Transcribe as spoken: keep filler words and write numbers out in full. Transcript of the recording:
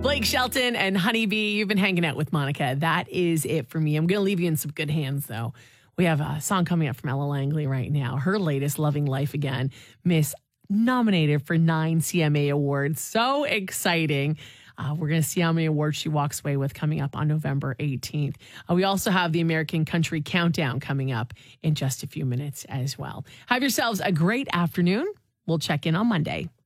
Blake Shelton and Honeybee, you've been hanging out with Monica. That is it for me. I'm going to leave you in some good hands, though. We have a song coming up from Ella Langley right now. Her latest, Loving Life Again, Miss nominated for nine C M A awards. So exciting. Uh, we're going to see how many awards she walks away with coming up on November eighteenth. Uh, we also have the American Country Countdown coming up in just a few minutes as well. Have yourselves a great afternoon. We'll check in on Monday.